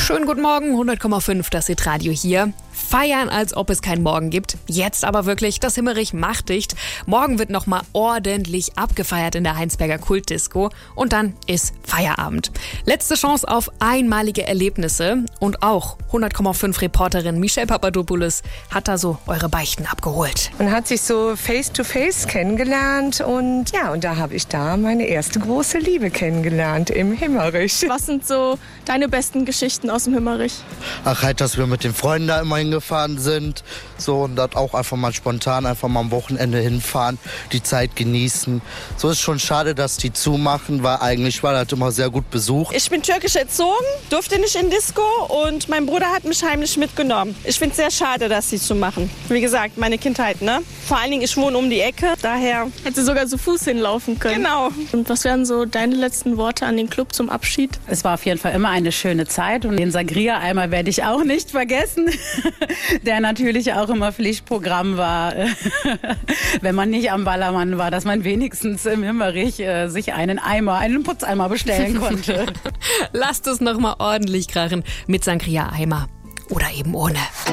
Schönen guten Morgen, 100,5, das Hitradio hier. Feiern, als ob es keinen Morgen gibt. Jetzt aber wirklich, das Himmerich macht dicht. Morgen wird nochmal ordentlich abgefeiert in der Heinsberger Kultdisco. Und dann ist Feierabend. Letzte Chance auf einmalige Erlebnisse. Und auch 100,5 Reporterin Michelle Papadopoulos hat da so eure Beichten abgeholt. Man hat sich so face-to-face kennengelernt und da habe ich meine erste große Liebe kennengelernt im Himmerich. Was sind so deine besten Geschichten aus dem Himmerich? Ach, halt, dass wir mit den Freunden da immer hingefahren sind. So, und dort auch einfach mal spontan, einfach mal am Wochenende hinfahren, die Zeit genießen. So ist schon schade, dass die zumachen, weil eigentlich war das immer sehr gut besucht. Ich bin türkisch erzogen, durfte nicht in Disco und mein Bruder hat mich heimlich mitgenommen. Ich finde es sehr schade, dass sie zumachen. Wie gesagt, meine Kindheit, ne? Vor allen Dingen, ich wohne um die Ecke, daher... Hätte sogar zu Fuß hinlaufen können. Genau. Und was wären so deine letzten Worte an den Club zum Abschied? Es war auf jeden Fall immer eine schöne Zeit und den Sangria-Eimer werde ich auch nicht vergessen, der natürlich auch immer Pflichtprogramm war, wenn man nicht am Ballermann war, dass man wenigstens im Himmerich sich einen Putzeimer bestellen konnte. Lasst es nochmal ordentlich krachen mit Sangria-Eimer oder eben ohne.